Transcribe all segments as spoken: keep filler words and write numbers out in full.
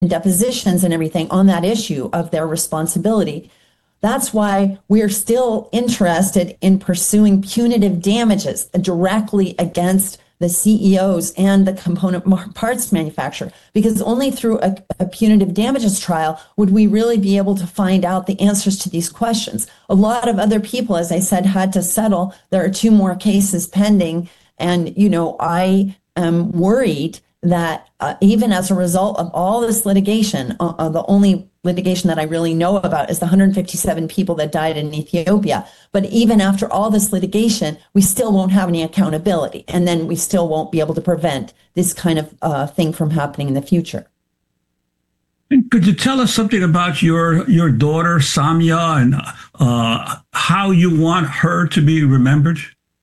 depositions and everything on that issue of their responsibility. That's why we're still interested in pursuing punitive damages directly against the C E Os and the component parts manufacturer, because only through a, a punitive damages trial would we really be able to find out the answers to these questions. A lot of other people, as I said, had to settle. There are two more cases pending. And, you know, I am worried that uh, even as a result of all this litigation, uh, uh, the only litigation that I really know about is the one hundred fifty-seven people that died in Ethiopia. But even after all this litigation, we still won't have any accountability. And then we still won't be able to prevent this kind of uh, thing from happening in the future. Could you tell us something about your your daughter, Samia, and uh, how you want her to be remembered?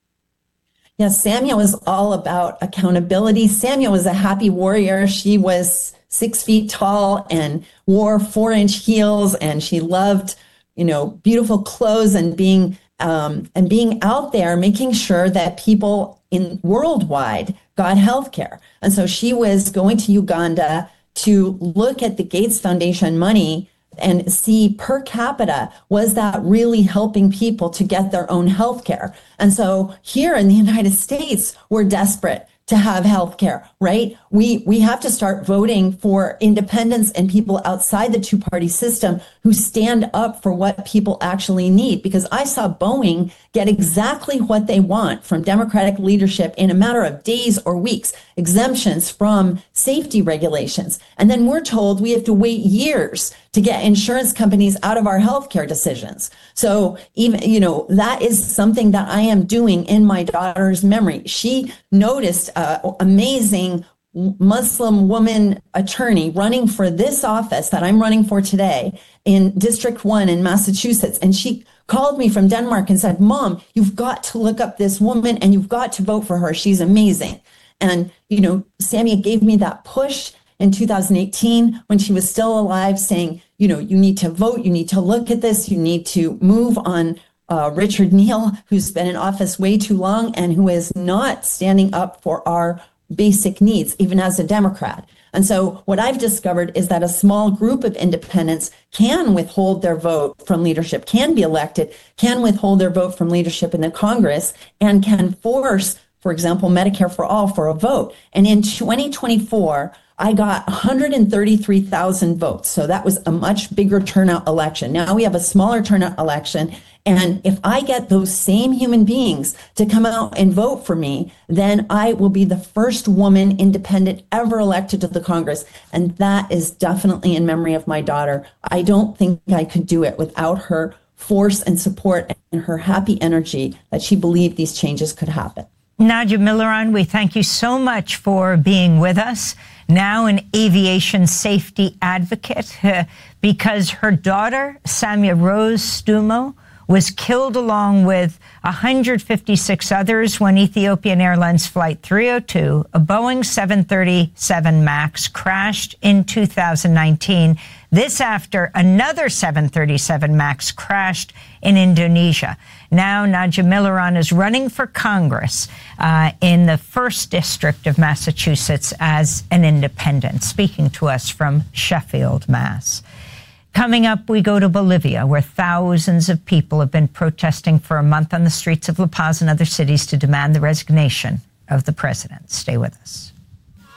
Yes, Samia was all about accountability. Samia was a happy warrior. She was six feet tall and wore four inch heels, and she loved, you know, beautiful clothes and being um, and being out there, making sure that people in worldwide got health care. And so she was going to Uganda to look at the Gates Foundation money and see per capita, was that really helping people to get their own health care? And so here in the United States, we're desperate to have health care, right? We we have to start voting for independents and people outside the two-party system who stand up for what people actually need. Because I saw Boeing get exactly what they want from Democratic leadership in a matter of days or weeks, exemptions from safety regulations. And then we're told we have to wait years to get insurance companies out of our healthcare decisions. So even, you know, that is something that I am doing in my daughter's memory. She noticed an amazing Muslim woman attorney running for this office that I'm running for today in District one in Massachusetts. And she called me from Denmark and said, Mom, you've got to look up this woman and you've got to vote for her. She's amazing. And, you know, Samia gave me that push in two thousand eighteen when she was still alive, saying, you know, you need to vote, you need to look at this, you need to move on uh, Richard Neal, who's been in office way too long and who is not standing up for our basic needs, even as a Democrat. And so what I've discovered is that a small group of independents can withhold their vote from leadership, can be elected, can withhold their vote from leadership in the Congress, and can force, for example, Medicare for All for a vote. And in twenty twenty-four, I got one hundred thirty-three thousand votes. So that was a much bigger turnout election. Now we have a smaller turnout election. And if I get those same human beings to come out and vote for me, then I will be the first woman independent ever elected to the Congress. And that is definitely in memory of my daughter. I don't think I could do it without her force and support and her happy energy that she believed these changes could happen. Nadja Miliron, we thank you so much for being with us. Now an aviation safety advocate, uh, because her daughter, Samia Rose Stumo, was killed along with one hundred fifty-six others when Ethiopian Airlines Flight three oh two, a Boeing seven thirty-seven MAX, crashed in two thousand nineteen. This after another seven thirty-seven MAX crashed in Indonesia. Now Nadja Miliron is running for Congress uh, in the first district of Massachusetts as an independent, speaking to us from Sheffield, Mass. Coming up, we go to Bolivia, where thousands of people have been protesting for a month on the streets of La Paz and other cities to demand the resignation of the president. Stay with us.